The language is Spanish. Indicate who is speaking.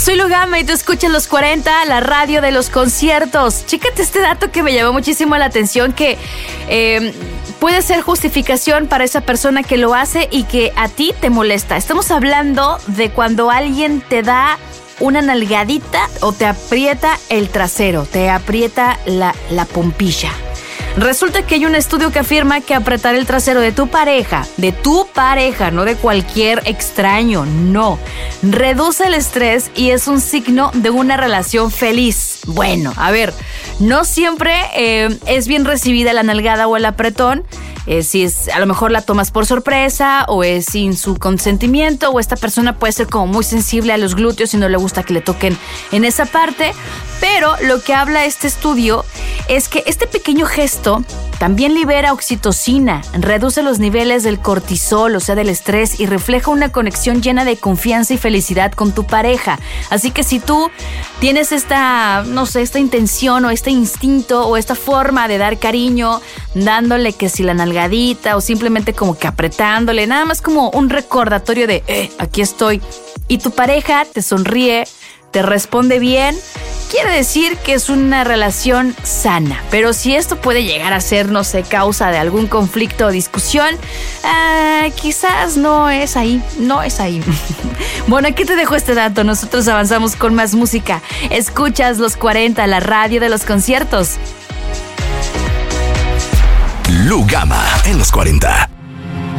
Speaker 1: Soy Lugama y tú escuchas Los 40, la radio de los conciertos. Chécate este dato que me llamó muchísimo la atención, que puede ser justificación para esa persona que lo hace y que a ti te molesta. Estamos hablando de cuando alguien te da una nalgadita o te aprieta el trasero, te aprieta la pompilla. Resulta que hay un estudio que afirma que apretar el trasero de tu pareja, no de cualquier extraño, no, reduce el estrés y es un signo de una relación feliz. Bueno, a ver, no siempre es bien recibida la nalgada o el apretón. Si es, a lo mejor la tomas por sorpresa o es sin su consentimiento, o esta persona puede ser como muy sensible a los glúteos y no le gusta que le toquen en esa parte. Pero lo que habla este estudio es que este pequeño gesto también libera oxitocina, reduce los niveles del cortisol, o sea, del estrés, y refleja una conexión llena de confianza y felicidad con tu pareja. Así que si tú tienes esta intención o este instinto o esta forma de dar cariño, dándole que si la nalgadita o simplemente como que apretándole, nada más como un recordatorio de aquí estoy, y tu pareja te sonríe, te responde bien, quiere decir que es una relación sana. Pero si esto puede llegar a ser, causa de algún conflicto o discusión, quizás no es ahí. Bueno, aquí te dejo este dato. Nosotros avanzamos con más música. Escuchas Los 40, la radio de los conciertos.
Speaker 2: Lugama en Los 40.